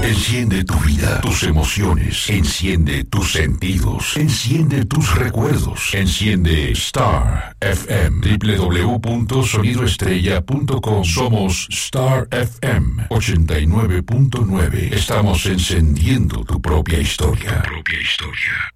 Enciende tu vida, tus emociones. Enciende tus sentidos. Enciende tus recuerdos. Enciende Star FM. www.sonidoestrella.com. Somos Star FM 89.9. Estamos encendiendo tu propia historia. Tu propia historia.